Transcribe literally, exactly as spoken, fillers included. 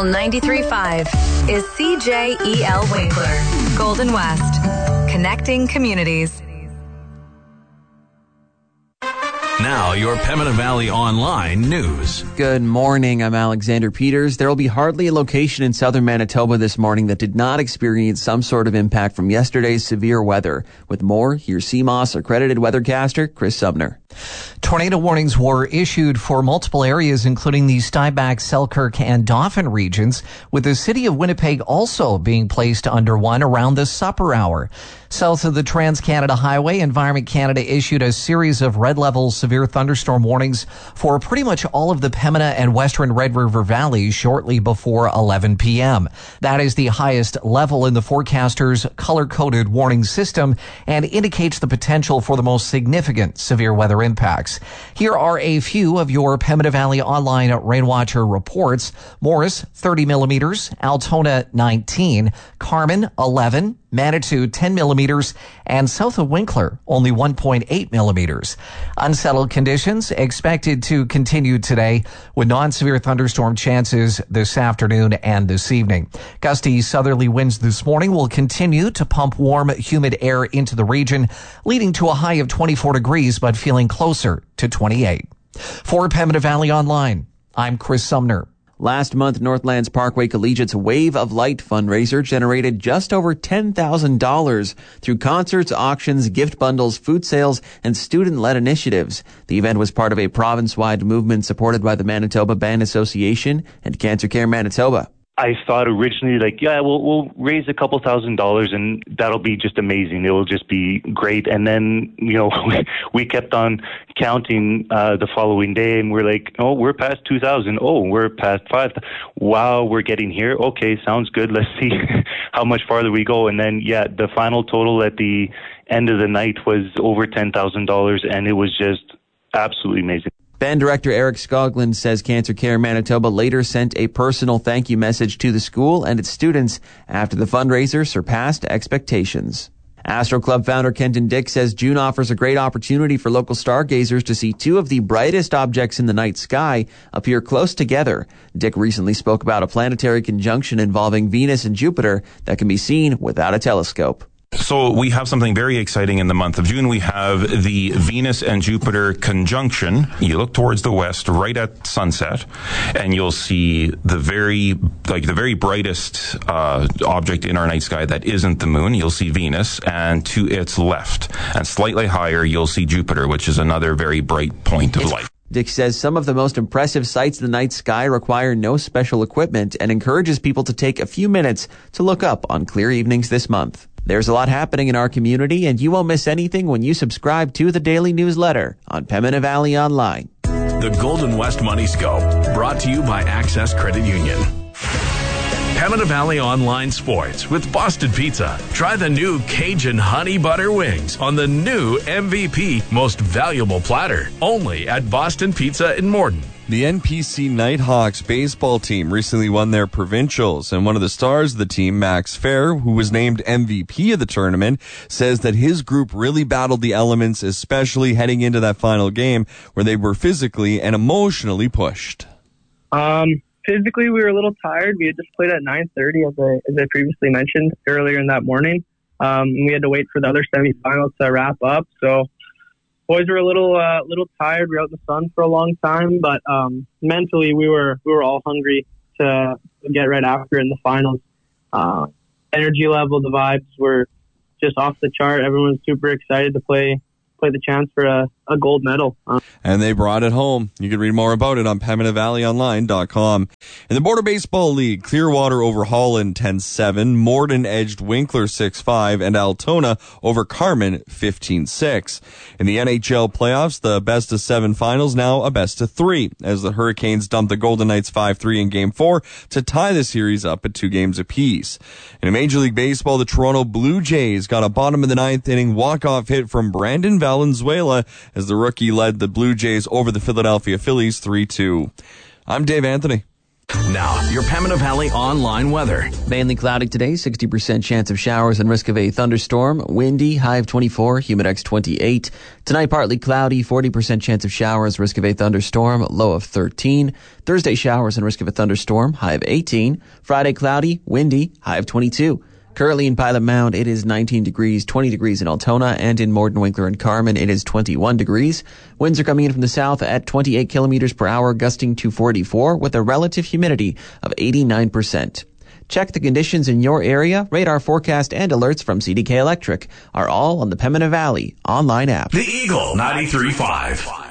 Channel ninety-three point five is C J E L Winkler, Golden West, connecting communities. Now, your Pembina Valley Online news. Good morning. I'm Alexander Peters. There will be hardly a location in southern Manitoba this morning that did not experience some sort of impact from yesterday's severe weather. With more, here's C M O S accredited weathercaster Chris Sumner. Tornado warnings were issued for multiple areas, including the Steinbach, Selkirk, and Dauphin regions, with the city of Winnipeg also being placed under one around the supper hour. South of the Trans-Canada Highway, Environment Canada issued a series of red-level severe thunderstorm warnings for pretty much all of the Pembina and western Red River valleys shortly before eleven p.m. That is the highest level in the forecaster's color-coded warning system and indicates the potential for the most significant severe weather impacts. Here are a few of your Pembina Valley Online Rainwatcher reports. Morris, thirty millimeters. Altona, nineteen. Carmen, eleven. Manitou, ten millimeters, and south of Winkler, only one point eight millimeters. Unsettled conditions expected to continue today with non-severe thunderstorm chances this afternoon and this evening. Gusty southerly winds this morning will continue to pump warm, humid air into the region, leading to a high of twenty-four degrees, but feeling closer to twenty-eight. For Pembina Valley Online, I'm Chris Sumner. Last month, Northlands Parkway Collegiate's Wave of Light fundraiser generated just over ten thousand dollars through concerts, auctions, gift bundles, food sales, and student-led initiatives. The event was part of a province-wide movement supported by the Manitoba Band Association and Cancer Care Manitoba. I thought originally, like, yeah, we'll we'll raise a couple thousand dollars and that'll be just amazing. It will just be great. And then, you know, we kept on counting uh, the following day, and we're like, oh, we're past two thousand. Oh, we're past five. Wow, we're getting here. Okay, sounds good. Let's see how much farther we go. And then, yeah, the final total at the end of the night was over ten thousand dollars, and it was just absolutely amazing. Band director Eric Skoglund says Cancer Care Manitoba later sent a personal thank you message to the school and its students after the fundraiser surpassed expectations. Astro Club founder Kenton Dick says June offers a great opportunity for local stargazers to see two of the brightest objects in the night sky appear close together. Dick recently spoke about a planetary conjunction involving Venus and Jupiter that can be seen without a telescope. So we have something very exciting in the month of June. We have the Venus and Jupiter conjunction. You look towards the west right at sunset, and you'll see the very, like the very brightest uh, object in our night sky that isn't the moon. You'll see Venus, and to its left and slightly higher, you'll see Jupiter, which is another very bright point of light. Dick says some of the most impressive sights in the night sky require no special equipment and encourages people to take a few minutes to look up on clear evenings this month. There's a lot happening in our community, and you won't miss anything when you subscribe to the daily newsletter on Pembina Valley Online. The Golden West Money Scope, brought to you by Access Credit Union. Pembina Valley Online Sports with Boston Pizza. Try the new Cajun Honey Butter Wings on the new M V P Most Valuable Platter. Only at Boston Pizza in Morden. The N P C Nighthawks baseball team recently won their provincials, and one of the stars of the team, Max Fair, who was named M V P of the tournament, says that his group really battled the elements, especially heading into that final game where they were physically and emotionally pushed. Um, physically, we were a little tired. We had just played at nine thirty, as I, as I previously mentioned earlier in that morning. Um, and we had to wait for the other semifinals to wrap up, so boys were a little, uh, little tired. We were out in the sun for a long time, but um, mentally we were, we were all hungry to get right after it in the finals. Uh, energy level, the vibes were just off the chart. Everyone's super excited to play, play the chance for a, a gold medal. Uh, and they brought it home. You can read more about it on Pembina Valley Online dot com. In the Border Baseball League, Clearwater over Holland ten seven, Morden edged Winkler six five, and Altona over Carmen fifteen six. In the N H L playoffs, the best of seven finals now a best of three, as the Hurricanes dumped the Golden Knights five three in Game four to tie the series up at two games apiece. In Major League Baseball, the Toronto Blue Jays got a bottom of the ninth inning walk-off hit from Brandon Valenzuela as the rookie led the Blue Jays over the Philadelphia Phillies three two. I'm Dave Anthony. Now, your Pembina Valley online weather. Mainly cloudy today, sixty percent chance of showers and risk of a thunderstorm. Windy, high of twenty-four, humidex twenty-eight. Tonight, partly cloudy, forty percent chance of showers, risk of a thunderstorm, low of thirteen. Thursday, showers and risk of a thunderstorm, high of eighteen. Friday, cloudy, windy, high of twenty-two. Currently in Pilot Mound, it is nineteen degrees, twenty degrees in Altona, and in Morden, Winkler, and Carman, it is twenty-one degrees. Winds are coming in from the south at twenty-eight kilometers per hour, gusting to forty-four, with a relative humidity of eighty-nine percent. Check the conditions in your area. Radar forecast and alerts from C D K Electric are all on the Pembina Valley online app. The Eagle ninety-three point five.